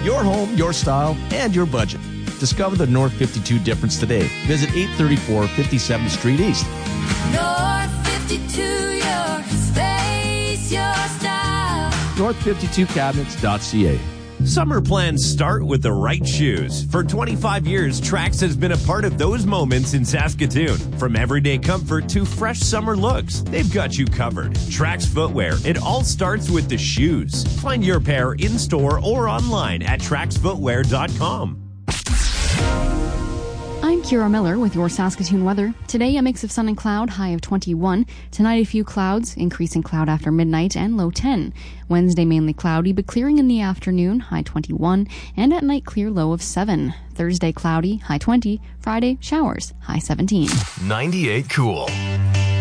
Your home, your style, and your budget. Discover the North 52 difference today. Visit 834 57th Street East. North 52, your space, your style. North52cabinets.ca. Summer plans start with the right shoes. For 25 years, Trax has been a part of those moments in Saskatoon. From everyday comfort to fresh summer looks, they've got you covered. Trax Footwear, it all starts with the shoes. Find your pair in-store or online at traxfootwear.com. I'm Kira Miller with your Saskatoon weather. Today, a mix of sun and cloud, high of 21. Tonight, a few clouds, increasing cloud after midnight, and low 10. Wednesday, mainly cloudy, but clearing in the afternoon, high 21. And at night, clear, low of 7. Thursday, cloudy, high 20. Friday, showers, high 17. 98 Cool.